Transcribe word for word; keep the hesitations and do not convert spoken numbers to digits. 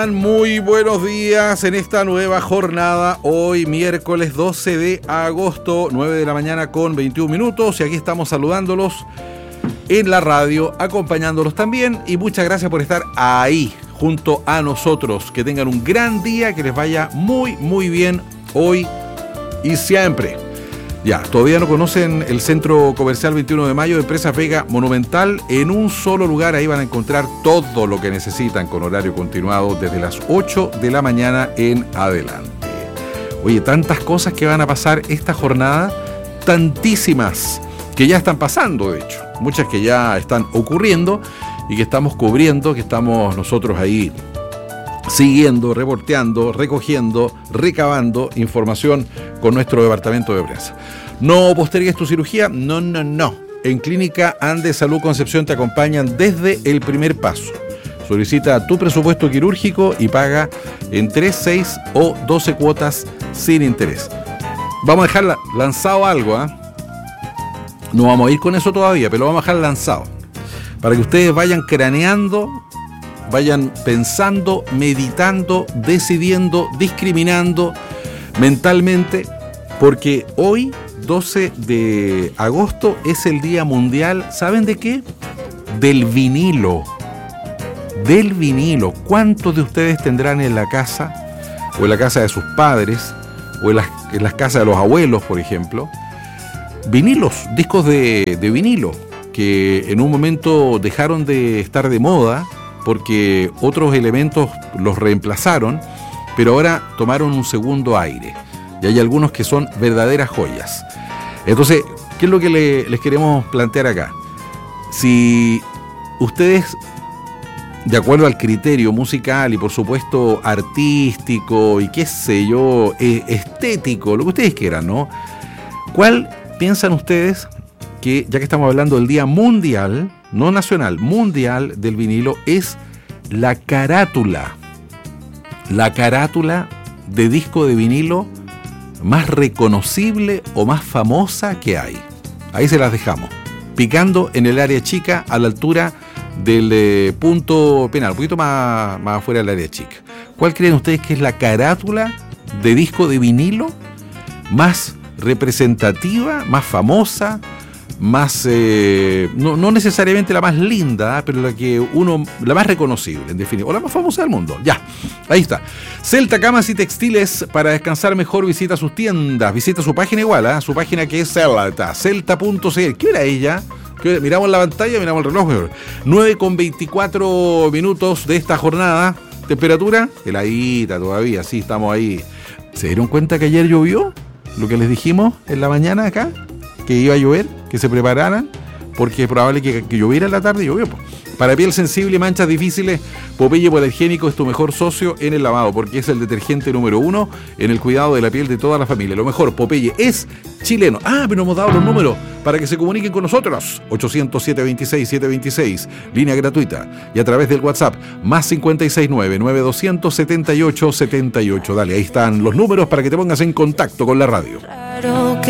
Muy buenos días en esta nueva jornada, hoy miércoles doce de agosto, nueve de la mañana con veintiún minutos, y aquí estamos saludándolos en la radio, acompañándolos también, y muchas gracias por estar ahí junto a nosotros. Que tengan un gran día, que les vaya muy muy bien hoy y siempre. Ya, todavía no conocen el Centro Comercial veintiuno de mayo de Empresas Vega Monumental. En un solo lugar, ahí van a encontrar todo lo que necesitan con horario continuado desde las ocho de la mañana en adelante. Oye, tantas cosas que van a pasar esta jornada, tantísimas que ya están pasando, de hecho. Muchas que ya están ocurriendo y que estamos cubriendo, que estamos nosotros ahí siguiendo, reporteando, recogiendo, recabando información con nuestro departamento de prensa. ¿No postergues tu cirugía? No, no, no. En Clínica Andes Salud Concepción te acompañan desde el primer paso. Solicita tu presupuesto quirúrgico y paga en tres, seis o doce cuotas sin interés. Vamos a dejar lanzado algo, ¿eh? No vamos a ir con eso todavía, pero lo vamos a dejar lanzado para que ustedes vayan craneando, vayan pensando, meditando, decidiendo, discriminando mentalmente, porque hoy, doce de agosto, es el Día Mundial, ¿saben de qué? Del vinilo. Del vinilo. ¿Cuántos de ustedes tendrán en la casa, o en la casa de sus padres, o en las, en las casas de los abuelos, por ejemplo, vinilos, discos de, de vinilo, que en un momento dejaron de estar de moda, porque otros elementos los reemplazaron, pero ahora tomaron un segundo aire. Y hay algunos que son verdaderas joyas. Entonces, ¿qué es lo que le, les queremos plantear acá? Si ustedes, de acuerdo al criterio musical y por supuesto artístico y qué sé yo, estético, lo que ustedes quieran, ¿no? ¿Cuál piensan ustedes que, ya que estamos hablando del Día Mundial, no nacional, mundial del vinilo, es la carátula? La carátula de disco de vinilo más reconocible o más famosa que hay. Ahí se las dejamos, picando en el área chica, a la altura del eh, punto penal, un poquito más, más afuera del área chica. ¿Cuál creen ustedes que es la carátula de disco de vinilo más representativa, más famosa, más, eh, no, no necesariamente la más linda, pero la que uno, la más reconocible, en definitiva, o la más famosa del mundo? Ya, ahí está. Celta Camas y Textiles, para descansar mejor, visita sus tiendas, visita su página igual, ¿eh? Su página que es Celta, celta punto c l. ¿Qué hora es ella? Miramos la pantalla, miramos el reloj. nueve con veinticuatro minutos de esta jornada. Temperatura heladita todavía, sí, estamos ahí. ¿Se dieron cuenta que ayer llovió? Lo que les dijimos en la mañana acá, que iba a llover, que se prepararan, porque es probable que, que lloviera en la tarde y llovió. Para piel sensible y manchas difíciles, Popeye Polergénico es tu mejor socio en el lavado, porque es el detergente número uno en el cuidado de la piel de toda la familia. Lo mejor, Popeye es chileno. Ah, pero hemos dado los números para que se comuniquen con nosotros. ochocientos, setecientos veintiséis, setecientos veintiséis, línea gratuita. Y a través del WhatsApp, más cinco seis nueve, nueve dos cero cero, siete ocho siete ocho. Dale, ahí están los números para que te pongas en contacto con la radio.